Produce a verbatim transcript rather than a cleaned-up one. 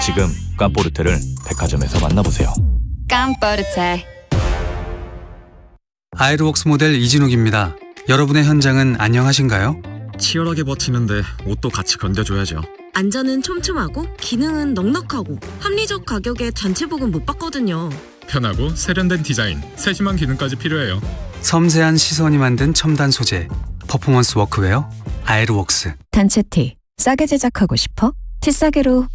지금 깜포르테를 백화점에서 만나보세요. 깜포르테. 아이르웍스 모델 이진욱입니다. 여러분의 현장은 안녕하신가요? 치열하게 버티는데 옷도 같이 견뎌줘야죠. 안전은 촘촘하고 기능은 넉넉하고 합리적 가격에 단체복은 못 받거든요. 편하고 세련된 디자인, 세심한 기능까지 필요해요. 섬세한 시선이 만든 첨단 소재, 퍼포먼스 워크웨어 아이르웍스. 단체 티 싸게 제작하고 싶어? 티 싸게로